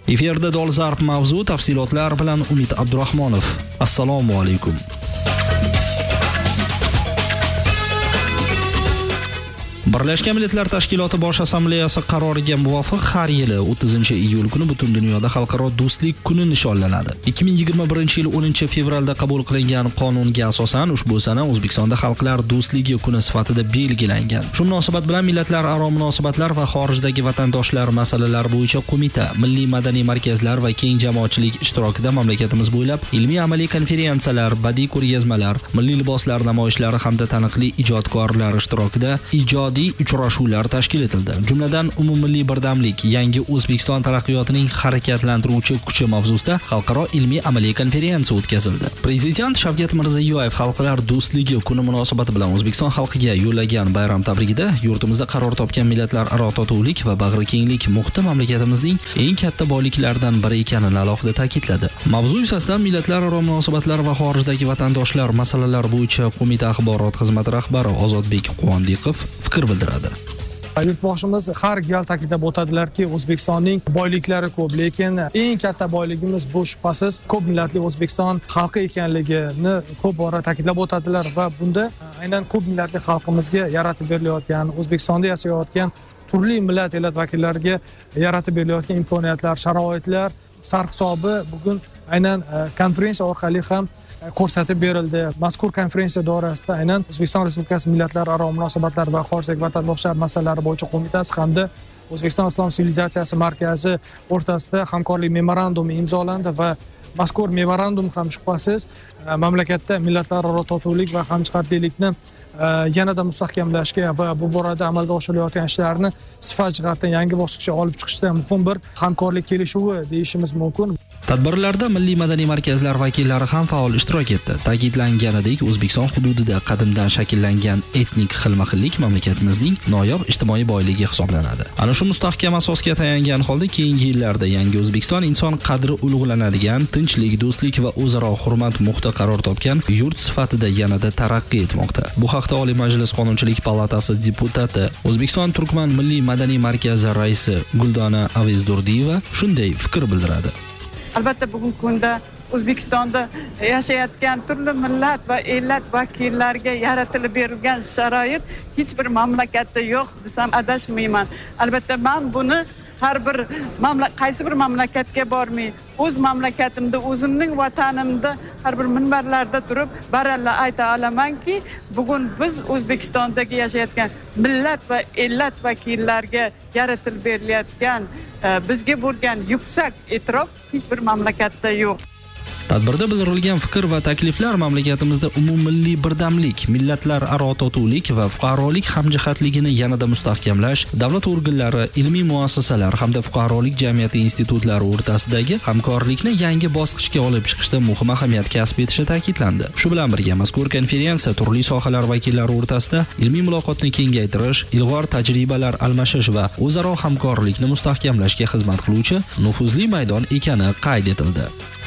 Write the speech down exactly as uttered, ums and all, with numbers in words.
Efirda dolzarb mavzu, tafsilotlar bilan Umid Abdurahmonov. Assalomu alaykum. Birlashgan Millatlar Tashkiloti Bosh Assambleyasi qaroriga muvofiq har yili o'ttizinchi iyul kuni butun dunyoda Xalqaro do'stlik kuni nishonlanadi. ikki ming yigirma birinchi yil o'ninchi fevralda qabul qilingan qonunga asosan ushbu sana O'zbekistonda Xalqlar do'stligi kuni sifatida belgilangan. Shu munosabat bilan millatlararo munosabatlar va xorijdagi vatandoshlar masalalari bo'yicha qo'mita, milliy madaniy markazlar va keng jamoatchilik ishtirokida mamlakatimiz bo'ylab ilmiy-amaliy konferensiyalar, badiiy ko'rgazmalar, milliy liboslar namoyishlari hamda taniqli ijodkorlar ishtirokida ijodiy uchrashuvlar tashkil etildi. Jumladan umummilliy birdamlik, yangi O'zbekiston taraqqiyotining harakatlantiruvchi kuchi mavzusida xalqaro ilmiy-amaliy konferensiya o'tkazildi. Prezident Shavkat Mirziyoyev Xalqlar do'stligi kuni munosabati bilan O'zbekiston xalqiga yo'llagan bayram tabrigida yurtimizda qaror topgan millatlararo totuvlik va bag'rikenglik muhiti mamlakatimizning eng katta boyliklaridan biri ekanini alohida ta'kidladi. Mavzu yuzasidan millatlararo munosabatlar va xorijdagi vatandoshlar masalalari bo'yicha qo'mita axborot xizmati rahbari Ozodbek Quvondiqov fikr bildiradi. Yurtboshimiz har gal ta'kidlab o'tadilarki, O'zbekistonning boyliklari ko'p, lekin eng katta boyligimiz bu shubhasiz ko'p millatli O'zbekiston xalqi ekanligini ko'p bora ta'kidlab o'tadilar va bunda aynan ko'p millatli xalqimizga yaratib berilayotgan, O'zbekistonda yashayotgan turli millat elat vakillariga yaratib berilayotgan imkoniyatlar, sharoitlar sarhisobi bugun aynan konferensiya orqali ham ko'rsatib berildi. Mazkur konferensiya doirasida aynan O'zbekiston Respublikasi millatlararo munosabatlar va xorijdagi vatandoshlar masalalari bo'yicha qo'mitasi hamda O'zbekiston Islom sivilizatsiyasi markazi o'rtasida hamkorlik memorandumi imzolandi va mazkur memorandum ham shubhasiz mamlakatda millatlararo totuvlik va hamjihatlikni yanada mustahkamlashga va bu borada amalga oshirilayotgan ishlarni sifat jihatdan yangi bosqichga olib chiqishda muhim bir hamkorlik kelishuvi deyishimiz mumkin. Tadbirlarda milliy madaniy markazlar vakillari ham faol ishtirok etdi. Ta'kidlanganidek, O'zbekiston hududida qadimdan shakllangan etnik xilma-xillik mamlakatimizning noyob ijtimoiy boyligi hisoblanadi. Ana shu mustahkam asosga tayangan holda keyingi yillarda yangi O'zbekiston inson qadri ulug'lanadigan, tinchlik, do'stlik va o'zaro hurmat muhiti qaror topgan yurt sifatida yanada taraqqiy etmoqda. Bu haqda Oliy Majlis Qonunchilik palatasi deputati, O'zbekiston Turkman milliy madaniy markazi raisi Guldona Avezdurdiyeva shunday fikr bildiradi. Albatta bugungi kunda O'zbekistonda yashayotgan turli millat va ellat vakillariga yaratilib berilgan sharoit hech bir mamlakatda yo'q desam adashmayman. Albatta men buni har bir mamlakat qaysi bir mamlakatga bormay, o'z mamlakatimda, o'zimning vatanimda har bir minbarlarda turib baralla ayta olamanki, bugun biz O'zbekistondagi yashayotgan millat va ellat vakillariga yaratilib berilayotgan bizga bo'lgan yuksak e'tirof hech bir mamlakatda yo'q. Tadbirda bildirilgan fikr va takliflar mamlakatimizda umummilliy birdamlik, millatlararo totuvlik va fuqarolik hamjihatligini yanada mustahkamlash, davlat organlari, ilmiy muassasalar hamda fuqarolik jamiyati institutlari o'rtasidagi hamkorlikni yangi bosqichga olib chiqishda muhim ahamiyat kasb etishi ta'kidlandi. Shu bilan birga mazkur konferensiya turli sohalar vakillari o'rtasida ilmiy muloqotni kengaytirish, ilg'or tajribalar almashish va o'zaro hamkorlikni mustahkamlashga xizmat qiluvchi nufuzli maydon ekani qayd etildi.